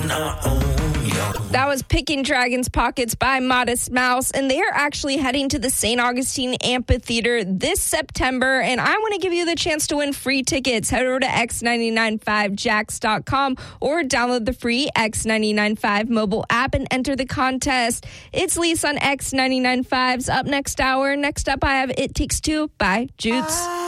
That was Picking Dragons Pockets by Modest Mouse, and they are actually heading to the St. Augustine Amphitheater this September, and I want to give you the chance to win free tickets. Head over to x995jax.com or download the free X995 mobile app and enter the contest. It's Lisa on X995's Up Next Hour. Next up, I have It Takes Two by Jutes.